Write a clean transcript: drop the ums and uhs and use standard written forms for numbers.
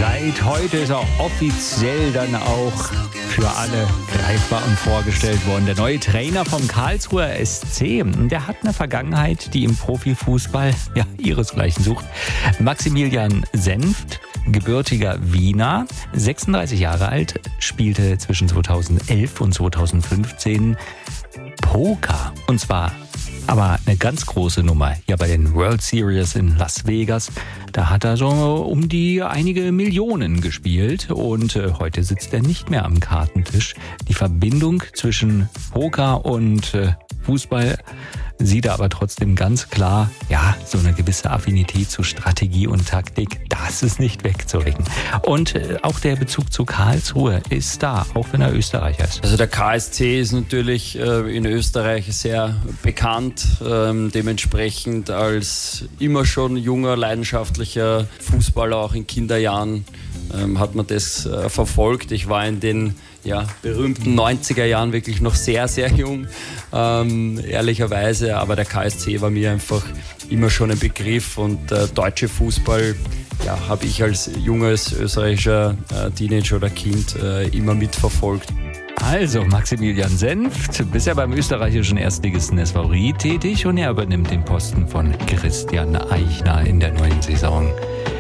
Seit heute ist er offiziell dann auch für alle greifbar und vorgestellt worden. Der neue Trainer vom Karlsruher SC, der hat eine Vergangenheit, die im Profifußball ihresgleichen sucht. Maximilian Senft, gebürtiger Wiener, 36 Jahre alt, spielte zwischen 2011 und 2015 Poker. Und zwar aber eine ganz große Nummer hier bei den World Series in Las Vegas. Da hat er so um die einige Millionen gespielt und heute sitzt er nicht mehr am Kartentisch. Die Verbindung zwischen Poker und Fußball sieht er aber trotzdem ganz klar, so eine gewisse Affinität zu Strategie und Taktik, das ist nicht wegzureden. Und auch der Bezug zu Karlsruhe ist da, auch wenn er Österreicher ist. Also der KSC ist natürlich in Österreich sehr bekannt, dementsprechend als immer schon junger, leidenschaftlicher Fußballer, auch in Kinderjahren hat man das verfolgt. Ich war in den berühmten 90er Jahren wirklich noch sehr, sehr jung, ehrlicherweise. Aber der KSC war mir einfach immer schon ein Begriff und deutsche Fußball habe ich als junges österreichischer Teenager oder Kind immer mitverfolgt. Also Maximilian Senft, bisher beim österreichischen Erstligisten SV Ried tätig und er übernimmt den Posten von Christian Eichner in der neuen Saison.